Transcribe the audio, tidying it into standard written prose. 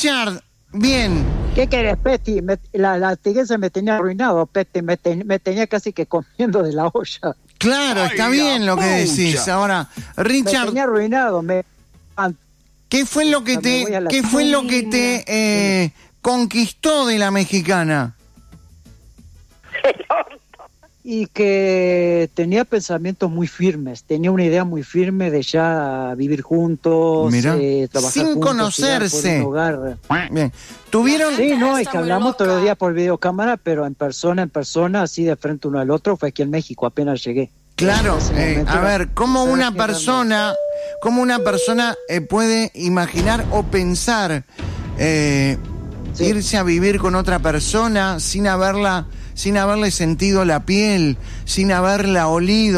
Richard, bien. ¿Qué querés, Petty? La tigresa me tenía arruinado, Petty. Me tenía casi que comiendo de la olla. Claro, está bien lo que decís. Ahora, Richard... Me tenía arruinado. ¿Qué fue lo que te conquistó de la mexicana? Y que tenía pensamientos muy firmes, tenía una idea muy firme de ya vivir juntos, trabajar sin juntos, conocerse. Por un hogar. Bien. ¿Tuvieron? Sí, no, es que hablamos todos los días por videocámara, pero en persona, así de frente uno al otro, fue aquí en México, apenas llegué. Claro, a ver, ¿cómo una persona puede imaginar o pensar irse a vivir con otra persona sin haberle sentido la piel, sin haberla olido?